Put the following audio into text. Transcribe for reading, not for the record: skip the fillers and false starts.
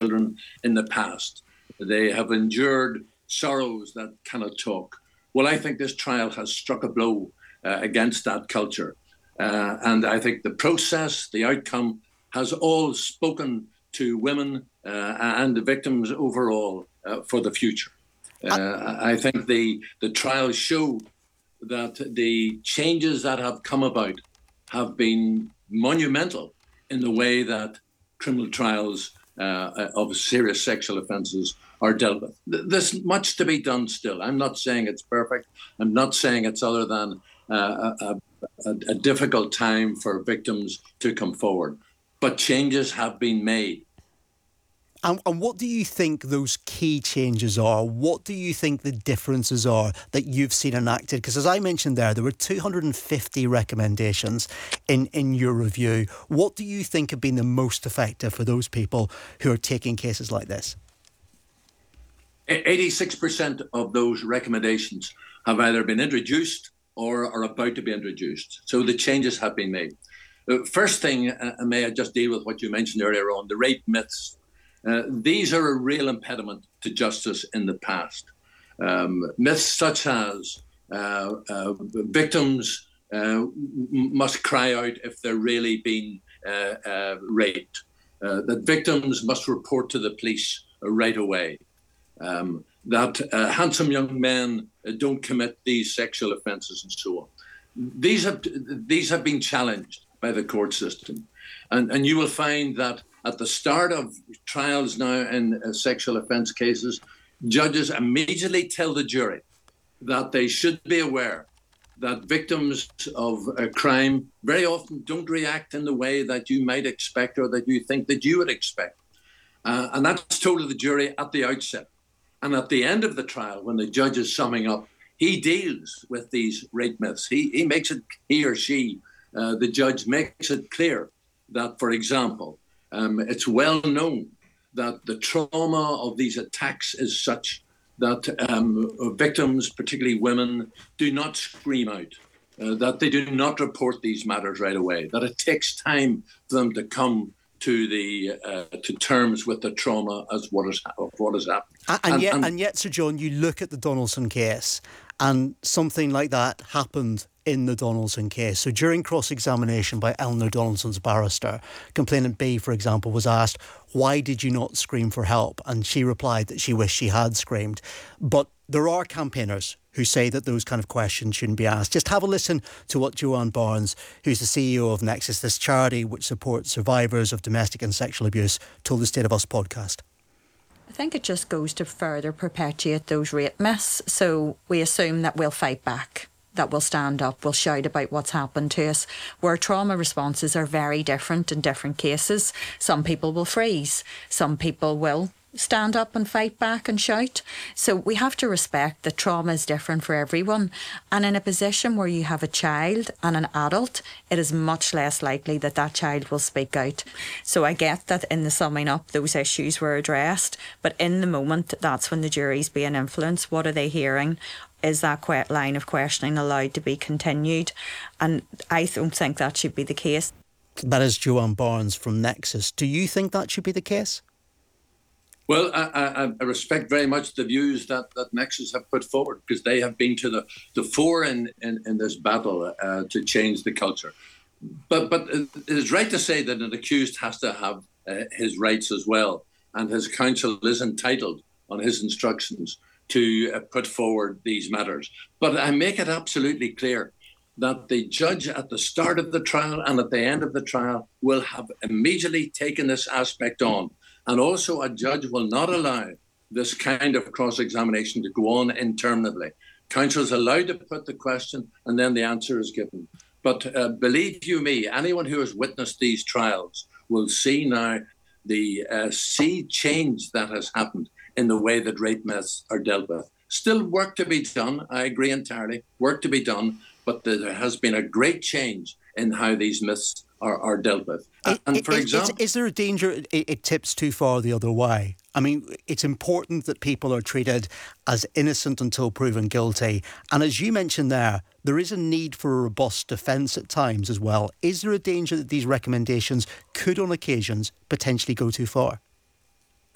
children in the past. They have endured sorrows that cannot talk. Well, I think this trial has struck a blow against that culture. And I think the process, the outcome, has all spoken to women and the victims overall for the future. I think the trials show that the changes that have come about have been monumental in the way that criminal trials of serious sexual offences are dealt with. There's much to be done still. I'm not saying it's perfect. I'm not saying it's other than a difficult time for victims to come forward. But changes have been made. And what do you think those key changes are? What do you think the differences are that you've seen enacted? Because as I mentioned there were 250 recommendations in your review. What do you think have been the most effective for those people who are taking cases like this? 86% of those recommendations have either been introduced or are about to be introduced. So the changes have been made. First thing, may I just deal with what you mentioned earlier on, the rape myths. These are a real impediment to justice in the past. Myths such as victims must cry out if they're really being raped, that victims must report to the police right away, that handsome young men don't commit these sexual offences and so on. These have been challenged by the court system. And you will find that at the start of trials now in sexual offence cases, judges immediately tell the jury that they should be aware that victims of a crime very often don't react in the way that you might expect or that you think that you would expect. And that's told to the jury at the outset. And at the end of the trial, when the judge is summing up, he deals with these rape myths. He makes it, he or she, the judge makes it clear that, for example, it's well known that the trauma of these attacks is such that victims, particularly women, do not scream out, that they do not report these matters right away, that it takes time for them to come to terms with the trauma as what has happened. And yet, Sir John, you look at the Donaldson case, and something like that happened in the Donaldson case. So during cross-examination by Eleanor Donaldson's barrister, complainant B, for example, was asked, why did you not scream for help? And she replied that she wished she had screamed. But there are campaigners who say that those kind of questions shouldn't be asked. Just have a listen to what Joanne Barnes, who's the CEO of Nexus, this charity which supports survivors of domestic and sexual abuse, told the State of Us podcast. I think it just goes to further perpetuate those rape myths. So we assume that we'll fight back, that we'll stand up, we'll shout about what's happened to us, where trauma responses are very different in different cases. Some people will freeze, some people will stand up and fight back and shout. So we have to respect that trauma is different for everyone. And in a position where you have a child and an adult, it is much less likely that that child will speak out. So I get that in the summing up, those issues were addressed. But in the moment, that's when the jury's being influenced. What are they hearing? Is that line of questioning allowed to be continued? And I don't think that should be the case. That is Joanne Barnes from Nexus. Do you think that should be the case? Well, I respect very much the views that Nexus have put forward, because they have been to the fore in this battle to change the culture. But it is right to say that an accused has to have his rights as well, and his counsel is entitled on his instructions to put forward these matters. But I make it absolutely clear that the judge at the start of the trial and at the end of the trial will have immediately taken this aspect on. And also a judge will not allow this kind of cross-examination to go on interminably. Counsel is allowed to put the question and then the answer is given. But believe you me, anyone who has witnessed these trials will see now the sea change that has happened in the way that rape myths are dealt with. Still work to be done, I agree entirely, work to be done, but there has been a great change in how these myths are dealt with. And for example, is there a danger it tips too far the other way? I mean, it's important that people are treated as innocent until proven guilty. And as you mentioned there is a need for a robust defence at times as well. Is there a danger that these recommendations could on occasions potentially go too far?